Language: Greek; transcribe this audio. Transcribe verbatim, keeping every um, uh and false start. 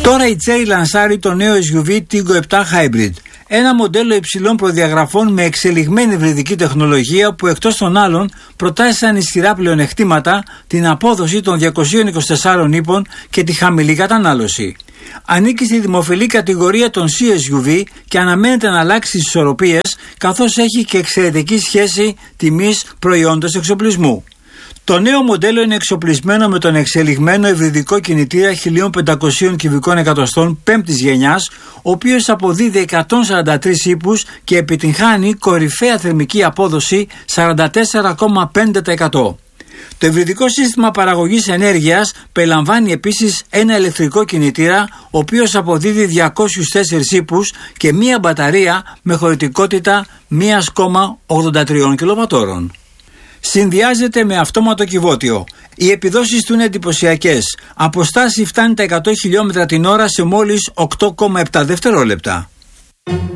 Τώρα η Chery λανσάρει το νέο ες γιου βι Tiggo επτά Hybrid. Ένα μοντέλο υψηλών προδιαγραφών με εξελιγμένη υβριδική τεχνολογία που εκτός των άλλων προτάσει σαν ισχυρά πλεονεκτήματα την απόδοση των διακοσίων είκοσι τεσσάρων ύπων και τη χαμηλή κατανάλωση. Ανήκει στη δημοφιλή κατηγορία των σι ες γιου βι και αναμένεται να αλλάξει τις ισορροπίες, καθώς έχει και εξαιρετική σχέση τιμής προϊόντος εξοπλισμού. Το νέο μοντέλο είναι εξοπλισμένο με τον εξελιγμένο υβριδικό κινητήρα χίλια πεντακόσια κυβικών εκατοστών πέμπτης γενιάς, ο οποίος αποδίδει εκατόν σαράντα τρεις ύπους και επιτυγχάνει κορυφαία θερμική απόδοση σαράντα τέσσερα κόμμα πέντε τοις εκατό. Το υβριδικό σύστημα παραγωγής ενέργειας περιλαμβάνει επίσης ένα ηλεκτρικό κινητήρα, ο οποίος αποδίδει διακόσιους τέσσερις ύπους και μία μπαταρία με χωρητικότητα ένα κόμμα ογδόντα τρία κιλοβατόρων. Συνδυάζεται με αυτόματο κυβότιο. Οι επιδόσεις του είναι εντυπωσιακές. Αποστάση φτάνει τα εκατό χιλιόμετρα την ώρα σε μόλις οκτώ κόμμα επτά δευτερόλεπτα.